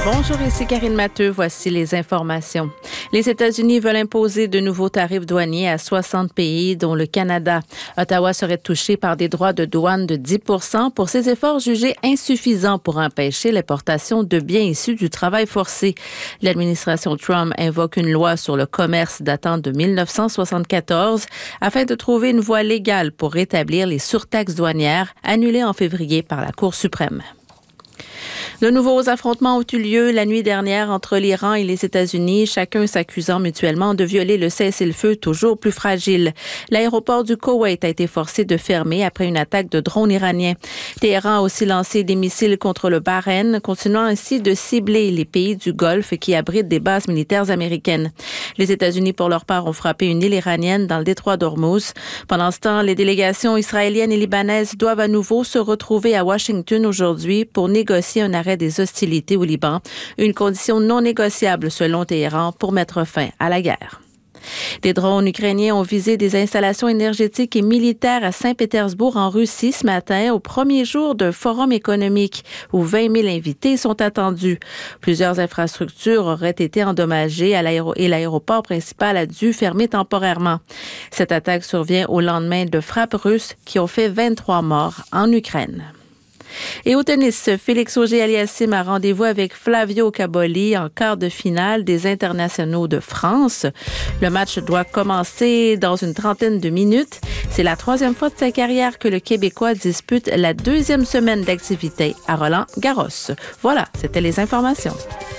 Bonjour, ici Karine Matteux. Voici les informations. Les États-Unis veulent imposer de nouveaux tarifs douaniers à 60 pays, dont le Canada. Ottawa serait touché par des droits de douane de 10 % pour ses efforts jugés insuffisants pour empêcher l'importation de biens issus du travail forcé. L'administration Trump invoque une loi sur le commerce datant de 1974 afin de trouver une voie légale pour rétablir les surtaxes douanières annulées en février par la Cour suprême. De nouveaux affrontements ont eu lieu la nuit dernière entre l'Iran et les États-Unis, chacun s'accusant mutuellement de violer le cessez-le-feu toujours plus fragile. L'aéroport du Koweït a été forcé de fermer après une attaque de drones iraniens. Téhéran a aussi lancé des missiles contre le Bahreïn, continuant ainsi de cibler les pays du Golfe qui abritent des bases militaires américaines. Les États-Unis, pour leur part, ont frappé une île iranienne dans le détroit d'Ormuz. Pendant ce temps, les délégations israéliennes et libanaises doivent à nouveau se retrouver à Washington aujourd'hui pour négocier un arrêt des hostilités au Liban, une condition non négociable selon Téhéran pour mettre fin à la guerre. Des drones ukrainiens ont visé des installations énergétiques et militaires à Saint-Pétersbourg en Russie ce matin, au premier jour d'un forum économique où 20 000 invités sont attendus. Plusieurs infrastructures auraient été endommagées et l'aéroport principal a dû fermer temporairement. Cette attaque survient au lendemain de frappes russes qui ont fait 23 morts en Ukraine. Et au tennis, Félix Auger-Aliassime a rendez-vous avec Flavio Caboli en quart de finale des internationaux de France. Le match doit commencer dans une trentaine de minutes. C'est la troisième fois de sa carrière que le Québécois dispute la deuxième semaine d'activité à Roland-Garros. Voilà, c'était les informations.